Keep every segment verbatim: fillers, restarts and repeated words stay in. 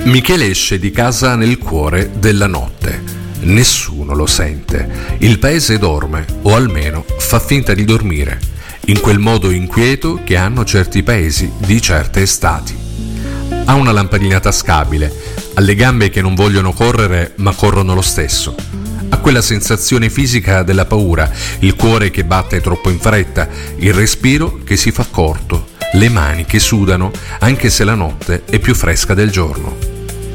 Michele esce di casa nel cuore della notte. Nessuno lo sente. Il paese dorme, o almeno fa finta di dormire, in quel modo inquieto che hanno certi paesi di certe estati. Ha una lampadina tascabile, ha le gambe che non vogliono correre ma corrono lo stesso. Ha quella sensazione fisica della paura, il cuore che batte troppo in fretta, il respiro che si fa corto, le mani che sudano anche se la notte è più fresca del giorno.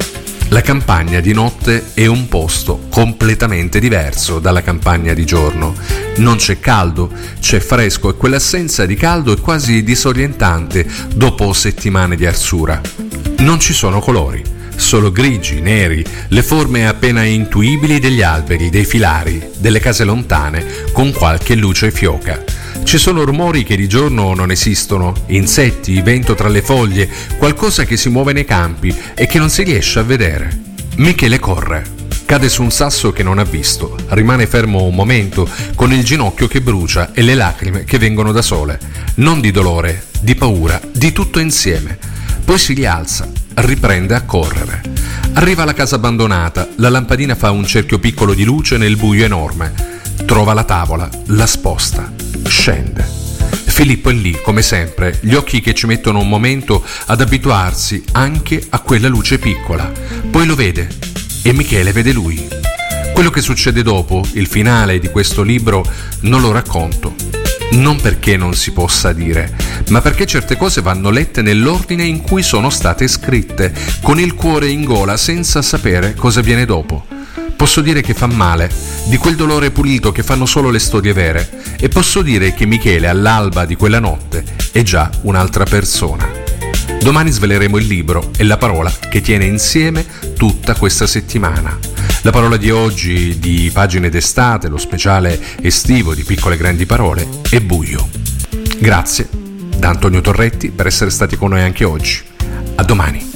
La campagna di notte è un posto completamente diverso dalla campagna di giorno. Non c'è caldo, c'è fresco e quell'assenza di caldo è quasi disorientante dopo settimane di arsura. Non ci sono colori, solo grigi, neri, le forme appena intuibili degli alberi, dei filari, delle case lontane con qualche luce fioca. Ci sono rumori che di giorno non esistono, insetti, vento tra le foglie, qualcosa che si muove nei campi e che non si riesce a vedere. Michele corre, cade su un sasso che non ha visto, rimane fermo un momento con il ginocchio che brucia e le lacrime che vengono da sole, non di dolore, di paura, di tutto insieme. Poi si rialza, riprende a correre. Arriva alla casa abbandonata, la lampadina fa un cerchio piccolo di luce nel buio enorme. Trova la tavola, la sposta, scende. Filippo è lì, come sempre, gli occhi che ci mettono un momento ad abituarsi anche a quella luce piccola. Poi lo vede e Michele vede lui. Quello che succede dopo, il finale di questo libro, non lo racconto. Non perché non si possa dire, ma perché certe cose vanno lette nell'ordine in cui sono state scritte, con il cuore in gola, senza sapere cosa viene dopo. Posso dire che fa male, di quel dolore pulito che fanno solo le storie vere, e posso dire che Michele all'alba di quella notte è già un'altra persona. Domani sveleremo il libro e la parola che tiene insieme tutta questa settimana. La parola di oggi di Pagine d'estate, lo speciale estivo di Piccole Grandi Parole, è buio. Grazie da Antonio Torretti per essere stati con noi anche oggi. A domani.